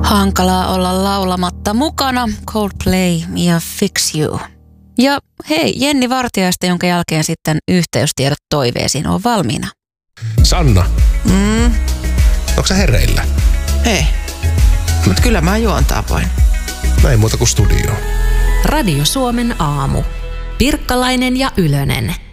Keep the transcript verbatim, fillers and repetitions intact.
Hankalaa olla laulamatta mukana. Coldplay ja Fix You. Ja hei, Jenni Vartiaista, jonka jälkeen sitten yhteystiedot toiveisiin on valmiina. Sanna, Mm, onko sä hereillä? ei. Mut kyllä mä juontaa voin. Näin muuta kuin studioon. Radio Suomen aamu. Pirkkalainen ja Ylönen.